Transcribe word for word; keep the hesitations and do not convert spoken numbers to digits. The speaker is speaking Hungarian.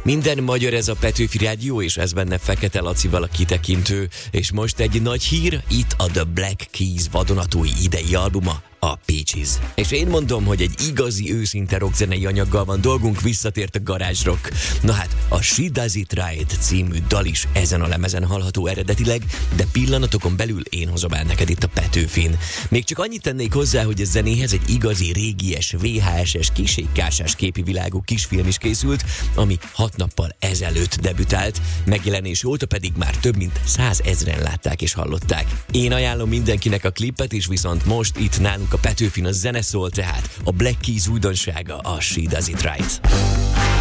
Minden magyar, ez a Petőfi Rádió, és ez benne Fekete Lacival a kitekintő. És most egy nagy hír, itt a The Black Keys vadonatúj idei albuma, a Peaches. És én mondom, hogy egy igazi, őszinte rockzenei anyaggal van dolgunk, visszatért a garázs rock. Na hát, a She Does It Right című dal is ezen a lemezen hallható eredetileg, de pillanatokon belül én hozom el neked itt a Petőfin. Még csak annyit tennék hozzá, hogy a zenéhez egy igazi régies, vé há es-es, kisékkásás képi világú kisfilm is készült, ami hat nappal ezelőtt debütált, megjelenés óta pedig már több mint százezren látták és hallották. Én ajánlom mindenkinek a klipet, és viszont most itt nálunk a Petőfin a zene szól, tehát a Black Keys újdonsága, a She Does It Right.